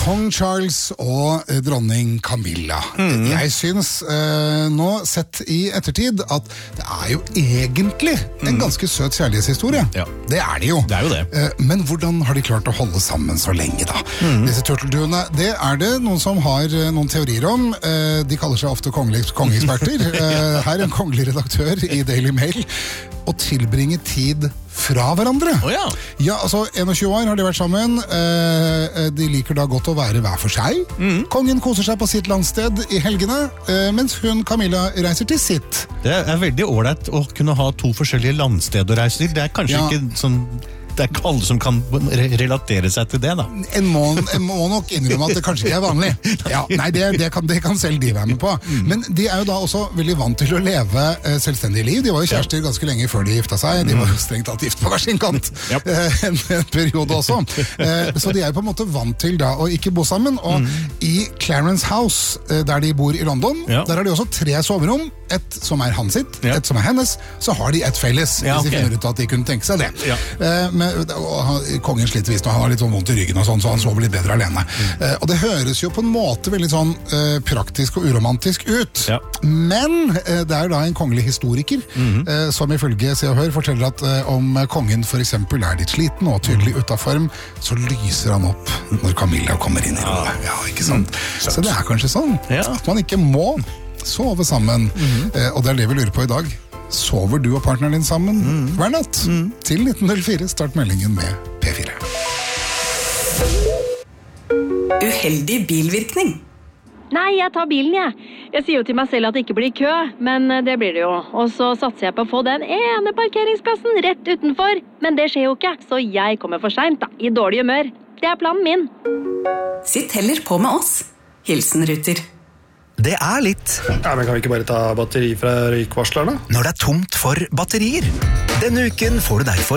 Kong Charles og dronning Camilla. Jeg synes nå, sett i ettertid, at det jo egentlig en ganske søt kjærlighetshistorie. Ja. Det det jo. Det jo det. Men hvordan har de klart å holde sammen så lenge da? Disse turtelduene, det det noen som har noen teorier om. De kaller seg ofte kongeeksperter. Her en kongelig redaktør i Daily Mail. Å tilbringe tid fra hverandre. Ja. Ja, altså 21 år har de vært sammen. De liker da godt å være hver for seg. Kongen koser seg på sitt landsted i helgene, mens hun, Camilla, reiser til sitt. Det veldig ordentlig å kunne ha to forskjellige landsteder å reise til. Det kanskje ikke sånn... Det ikke alle som kan relatere seg til det, da. En må nok innrømme at det kanskje ikke vanlig. Ja, nei, det kan selv de være med på. Men de jo da også veldig vant til å leve selvstendige liv. De var jo kjærester ganske lenge før de gifta seg. De var jo strengt tatt gift på hver sin kant. En periode også. Så de jo på en måte vant til da å ikke bo sammen. Og i Clarence House, der de bor i London, der har de også 3 soverom. Et som hans sitt, et som hennes. Så har de et felles, hvis de finner ut at de kunne tenke seg det. Kongen sliter visst, og han har litt sånn vondt i ryggen og sånn, så han sover litt bedre alene. Og det høres jo på en måte veldig sånn praktisk og uromantisk ut. Men det jo da en kongelig historiker som ifølge Se og Hør forteller at om kongen for eksempel litt sliten og tydelig ut av form, så lyser han opp når Camilla kommer inn i rommet. Ja, ikke sant? Så det kanskje sånn at man ikke må sove sammen. Og det det vi lurer på i dag. Sover du og partneren din sammen hver natt? Til 1904, start meldingen med P4. Uheldig bilvirkning. Nei, jeg tar bilen, jeg. Jeg sier jo til meg selv at det ikke blir kø, men det blir det jo. Og så satser jeg på å få den ene parkeringsplassen rett utenfor. Men det skjer jo ikke, så jeg kommer for sent da, i dårlig humør. Det planen min. Sitt heller på med oss. Hilsen Ruter. Det litt. Ja, men kan vi ikke bare ta batteri fra røykvarslerne? Når det tomt for batterier. Denne uken får du derfor